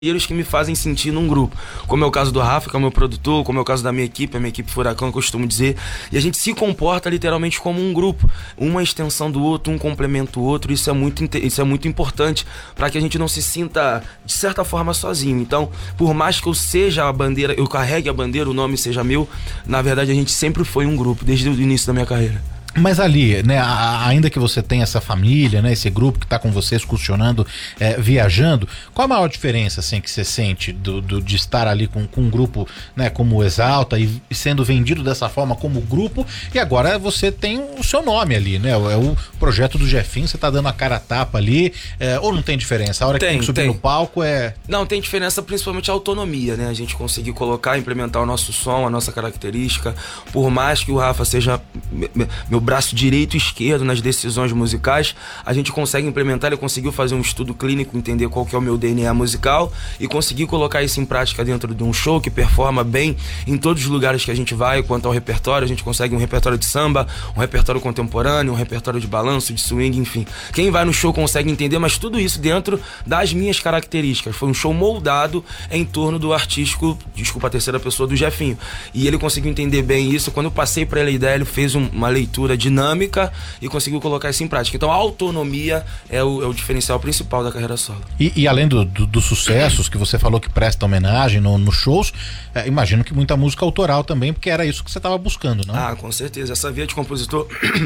que me fazem sentir num grupo, como é o caso do Rafa, que é o meu produtor, como é o caso da minha equipe, a minha equipe Furacão, eu costumo dizer, e a gente se comporta literalmente como um grupo, uma extensão do outro, um complementa o outro. Isso é muito importante para que a gente não se sinta, de certa forma, sozinho. Então, por mais que eu seja a bandeira, eu carregue a bandeira, o nome seja meu, na verdade a gente sempre foi um grupo, desde o início da minha carreira. Mas ali, né, ainda que você tenha essa família, né, esse grupo que está com você excursionando, viajando, qual a maior diferença assim, que você sente de estar ali com um grupo, né, como o Exalta e sendo vendido dessa forma como grupo, e agora você tem o seu nome ali, né? É o projeto do Jefinho, você tá dando a cara a tapa ali, ou não tem diferença? A hora que tem que subir no palco Não, tem diferença, principalmente a autonomia, né? A gente conseguir colocar, implementar o nosso som, a nossa característica, por mais que o Rafa seja meu braço direito e esquerdo nas decisões musicais, a gente consegue implementar. Ele conseguiu fazer um estudo clínico, entender qual que é o meu DNA musical e conseguir colocar isso em prática dentro de um show que performa bem em todos os lugares que a gente vai. Quanto ao repertório, a gente consegue um repertório de samba, um repertório contemporâneo, um repertório de balanço, de swing, enfim. Quem vai no show consegue entender, mas tudo isso dentro das minhas características. Foi um show moldado em torno do artístico, desculpa, a terceira pessoa, do Jefinho. E ele conseguiu entender bem isso. Quando eu passei para ele a ideia, ele fez uma leitura dinâmica e conseguiu colocar isso em prática. Então a autonomia é o diferencial principal da carreira solo. E além dos sucessos que você falou que presta homenagem nos shows, imagino que muita música autoral também, porque era isso que você estava buscando, não? Ah, com certeza. Essa veia de compositor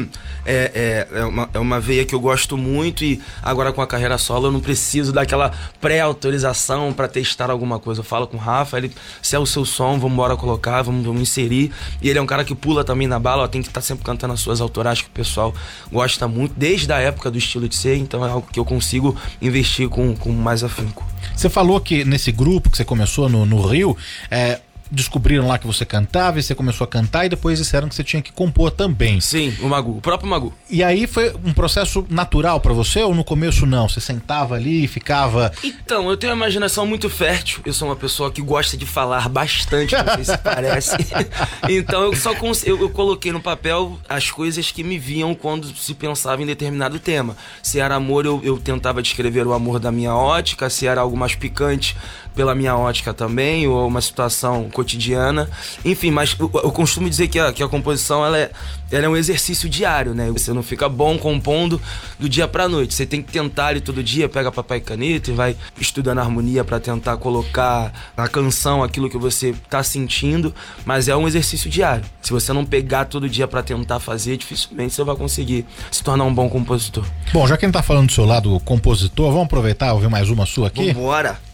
é uma veia que eu gosto muito, e agora com a carreira solo eu não preciso daquela pré-autorização para testar alguma coisa. Eu falo com o Rafa, se é o seu som, vamos embora colocar, vamos inserir. E ele é um cara que pula também na bala, tem que estar sempre cantando as suas autorais que o pessoal gosta muito, desde a época do Estilo de Ser, então é algo que eu consigo investir com mais afinco. Você falou que nesse grupo que você começou no Rio, descobriram lá que você cantava e você começou a cantar e depois disseram que você tinha que compor também. Sim, o próprio Magu. E aí foi um processo natural pra você ou no começo não? Você sentava ali e ficava... Então, eu tenho uma imaginação muito fértil, eu sou uma pessoa que gosta de falar bastante, não sei se parece. Então eu coloquei no papel as coisas que me vinham quando se pensava em determinado tema. Se era amor, eu tentava descrever o amor da minha ótica, se era algo mais picante, pela minha ótica também, ou uma situação cotidiana, enfim. Mas eu costumo dizer que a composição ela é um exercício diário, né? Você não fica bom compondo do dia pra noite, você tem que tentar ali todo dia, pega papel e caneta e vai estudando a harmonia pra tentar colocar na canção aquilo que você tá sentindo, mas é um exercício diário. Se você não pegar todo dia pra tentar fazer, dificilmente você vai conseguir se tornar um bom compositor. Bom, já que a gente tá falando do seu lado compositor, vamos aproveitar e ouvir mais uma sua aqui? Vambora!